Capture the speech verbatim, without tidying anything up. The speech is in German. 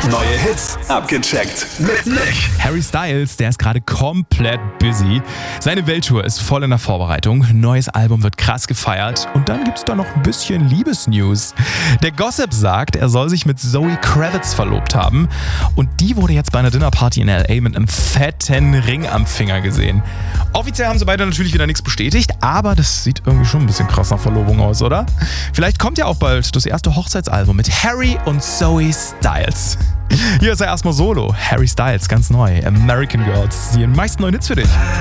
Neue Hits abgecheckt mit Nick. Harry Styles, der ist gerade komplett busy. Seine Welttour ist voll in der Vorbereitung. Neues Album wird krass gefeiert. Und dann gibt's da noch ein bisschen Liebesnews. Der Gossip sagt, er soll sich mit Zoe Kravitz verlobt haben. Und die wurde jetzt bei einer Dinnerparty in L A mit einem fetten Ring am Finger gesehen. Offiziell haben sie beide natürlich wieder nichts bestätigt, aber das sieht irgendwie schon ein bisschen krass nach Verlobung aus, oder? Vielleicht kommt ja auch bald das erste Hochzeitsalbum mit Harry und Zoe Styles. Hier ist er erstmal solo. Harry Styles, ganz neu. American Girls, die meisten neuen Hits für dich.